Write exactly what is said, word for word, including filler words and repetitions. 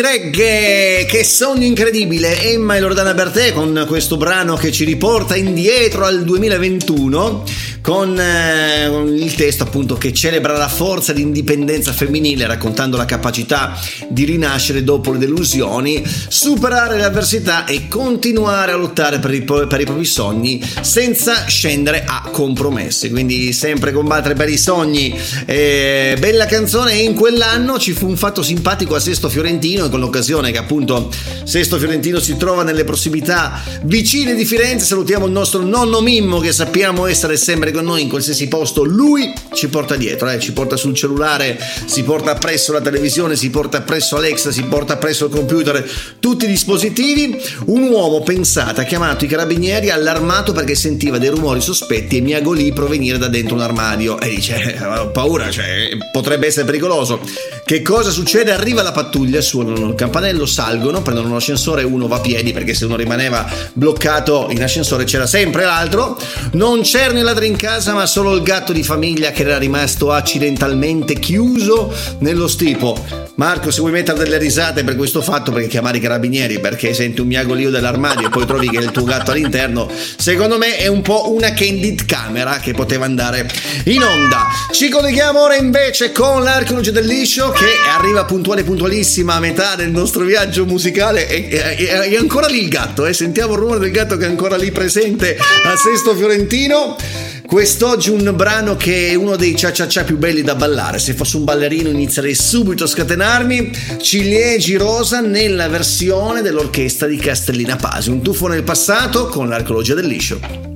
Reggae, che sogno incredibile. Emma e Loredana Bertè con questo brano che ci riporta indietro al duemilaventuno con, eh, con il testo appunto che celebra la forza di indipendenza femminile, raccontando la capacità di rinascere dopo le delusioni, superare le avversità e continuare a lottare per i, per i propri sogni senza scendere a compromessi. Quindi sempre combattere per i sogni. Eh, bella canzone. E in quell'anno ci fu un fatto simpatico a Sesto Fiorentino, con l'occasione che appunto Sesto Fiorentino si trova nelle prossimità vicine di Firenze. Salutiamo il nostro nonno Mimmo, che sappiamo essere sempre con noi in qualsiasi posto. Lui ci porta dietro, eh? ci porta sul cellulare, si porta appresso la televisione, si porta appresso Alexa, si porta appresso il computer, tutti i dispositivi. Un uomo, pensate, ha chiamato i carabinieri allarmato perché sentiva dei rumori sospetti e miagolì provenire da dentro un armadio e dice: ho paura, cioè potrebbe essere pericoloso. Che cosa succede? Arriva la pattuglia, suonano il campanello, salgono, prendono un ascensore, uno va a piedi perché se uno rimaneva bloccato in ascensore c'era sempre l'altro. Non c'erano i ladri in casa, ma solo il gatto di famiglia che era rimasto accidentalmente chiuso nello stipo. Marco, se vuoi mettere delle risate per questo fatto, perché chiamare i carabinieri perché senti un miagolio dell'armadio e poi trovi che è il tuo gatto all'interno, secondo me è un po' una candid camera che poteva andare in onda. Ci colleghiamo ora invece con l'archeologia del liscio, che arriva puntuale puntualissima a metà del nostro viaggio musicale e, e, e ancora lì il gatto, eh? Sentiamo il rumore del gatto che è ancora lì presente a Sesto Fiorentino. Quest'oggi un brano che è uno dei cia cia cia più belli da ballare. Se fossi un ballerino inizierei subito a scatenarmi. Ciliegi Rosa nella versione dell'orchestra di Castellina Pasi. Un tuffo nel passato con l'archeologia del liscio.